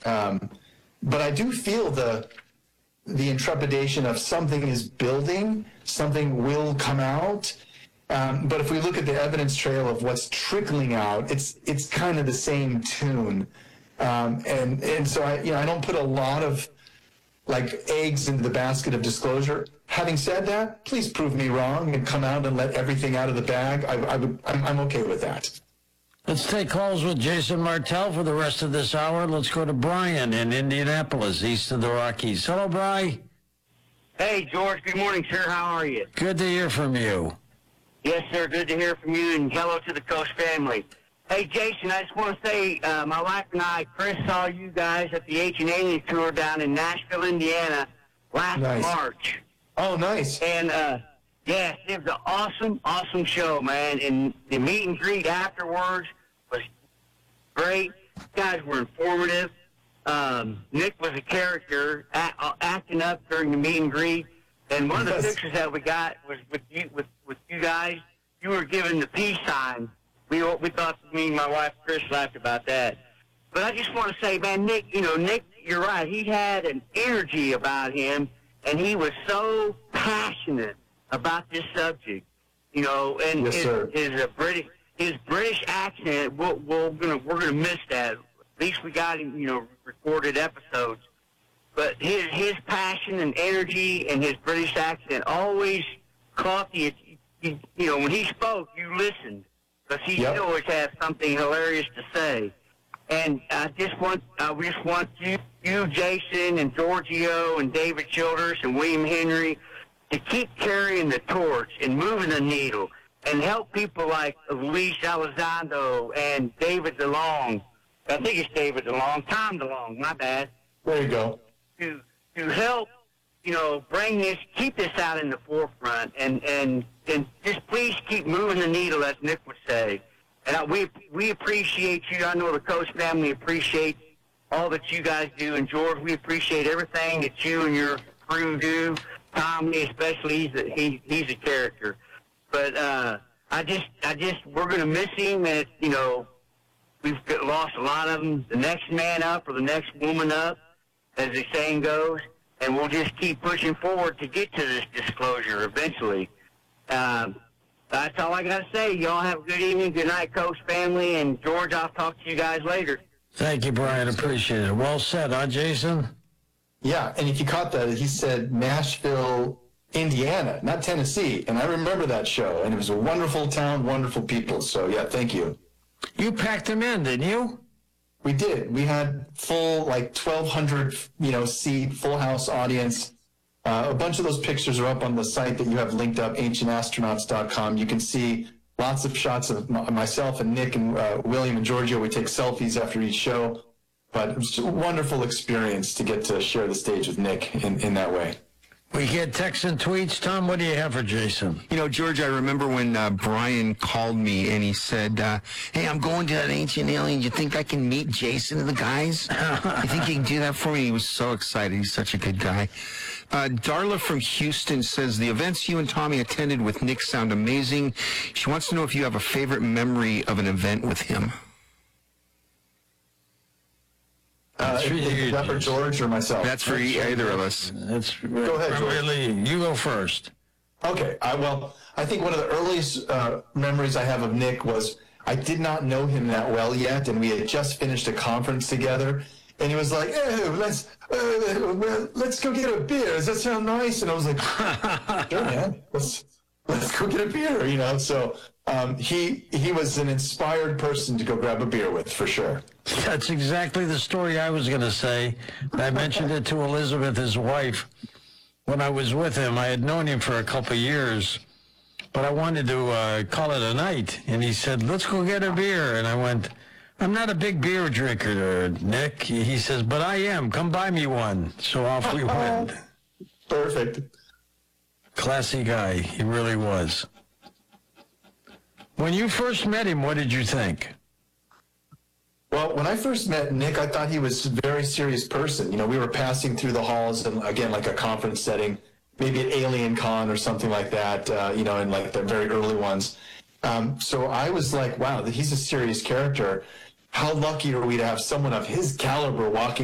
But I do feel the intrepidation of something is building, something will come out. But if we look at the evidence trail of what's trickling out, it's kind of the same tune. And so I don't put a lot of like eggs into the basket of disclosure. Having said that, please prove me wrong and come out and let everything out of the bag. I'm okay with that. Let's take calls with Jason Martell for the rest of this hour. Let's go to Brian in Indianapolis, east of the Rockies. Hello, Brian. Hey, George. Good morning, sir. How are you? Good to hear from you. Yes, sir. Good to hear from you, and hello to the Coast family. Hey, Jason, I just want to say my wife and I, Chris, saw you guys at the Ancient Aliens tour down in Nashville, Indiana last March. Oh, nice. And, yes, it was an awesome show, man. And the meet and greet afterwards was great. You guys were informative. Nick was a character acting up during the meet and greet. And one of the pictures that we got was with you guys. You were given the peace sign. We thought, me and my wife Chris laughed about that. But I just want to say, man, Nick, you're right. He had an energy about him, and he was so passionate about this subject. And his British accent, we're gonna miss that. At least we got him, recorded episodes. But his passion and energy and his British accent always caught the. When he spoke, you listened because he always had something hilarious to say. And I just want you, Jason, and Giorgio, and David Childers, and William Henry to keep carrying the torch and moving the needle and help people like Luis Elizondo and David DeLong. I think it's David DeLong, Tom DeLong, my bad. There you go. To help, keep this out in the forefront, and just please keep moving the needle, as Nick would say. And we appreciate you. I know the Coast family appreciates all that you guys do. And George, we appreciate everything that you and your crew do. Tommy, especially, he's a character. But we're gonna miss him. And we've lost a lot of them. The next man up or the next woman up, as the saying goes. And we'll just keep pushing forward to get to this disclosure eventually. That's all I got to say. Y'all have a good evening. Good night, Coast family. And, George, I'll talk to you guys later. Thank you, Brian. Appreciate it. Well said, huh, Jason? Yeah, and if you caught that, he said Nashville, Indiana, not Tennessee. And I remember that show, and it was a wonderful town, wonderful people. So, yeah, thank you. You packed them in, didn't you? We did. We had full, 1,200, seat, full house audience. A bunch of those pictures are up on the site that you have linked up, ancientastronauts.com. You can see lots of shots of myself and Nick and William and Giorgio. We take selfies after each show. But it was just a wonderful experience to get to share the stage with Nick in that way. We get texts and tweets. Tom, what do you have for Jason? George, I remember when Brian called me and he said, hey, I'm going to that Ancient Alien. You think I can meet Jason and the guys? You think you can do that for me? He was so excited. He's such a good guy. Darla from Houston says, the events you and Tommy attended with Nick sound amazing. She wants to know if you have a favorite memory of an event with him. Is that for George or myself? That's for either of us. Go ahead, George. You go first. Okay. I think one of the earliest memories I have of Nick was I did not know him that well yet, and we had just finished a conference together, and he was like, "Hey, let's go get a beer. Does that sound nice?" And I was like, "Sure, man. Let's go get a beer." So he was an inspired person to go grab a beer with, for sure. That's exactly the story I was going to say. I mentioned it to Elizabeth, his wife, when I was with him. I had known him for a couple of years, but I wanted to call it a night. And he said, let's go get a beer. And I went, I'm not a big beer drinker, Nick. He says, but I am. Come buy me one. So off we went. Perfect. Classy guy. He really was. When you first met him, what did you think? Well, when I first met Nick, I thought he was a very serious person. We were passing through the halls, and again, like a conference setting, maybe at Alien Con or something like that, in like the very early ones. So I was like, wow, he's a serious character. How lucky are we to have someone of his caliber walking